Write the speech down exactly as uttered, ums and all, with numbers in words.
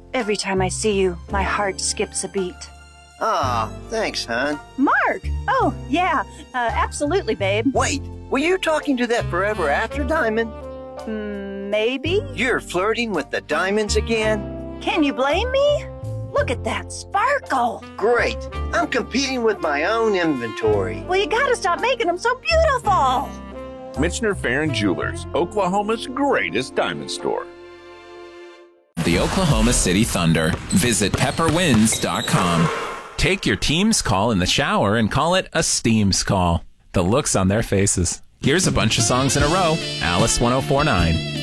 Every time I see you, my heart skips a beat. Aw, thanks, hon. Mark! Oh, yeah, uh, absolutely, babe. Wait, were you talking to that forever after diamond? Mm, maybe? You're flirting with the diamonds again? Can you blame me? Look at that sparkle. Great. I'm competing with my own inventory. Well, you gotta stop making them so beautiful. Michener Farron Jewelers, Oklahoma's greatest diamond store. The Oklahoma City Thunder. Visit pepper winds dot com. Take your team's call in the shower and call it a Steams call. The looks on their faces. Here's a bunch of songs in a row. Alice one oh four point nine.